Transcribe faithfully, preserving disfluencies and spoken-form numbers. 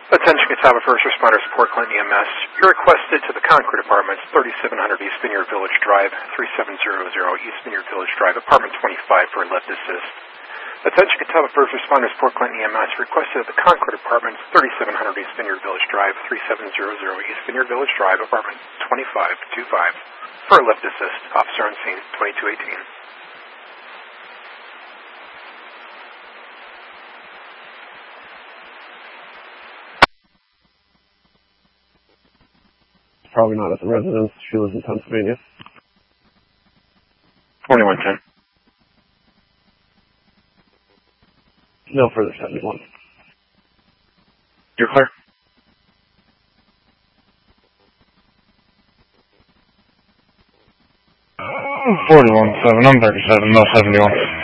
Attention Catawba First Responder Support Clinton E M S. You're requested to the Concord Apartments, thirty-seven hundred East Vineyard Village Drive, three seven zero zero East Vineyard Village Drive, Apartment twenty-five for a left assist. Attention Catawba First Responder Support Clinton E M S. Requested at the Concord Apartments, thirty-seven hundred East Vineyard Village Drive, three seven zero zero East Vineyard Village Drive, Apartment twenty-five twenty-five for a left assist. Officer on scene, twenty-two eighteen. Probably not at the residence. She lives in Pennsylvania. twenty-one ten. No further seventy-one. You're clear. forty-one seven, I'm thirty-seven, no seventy-one.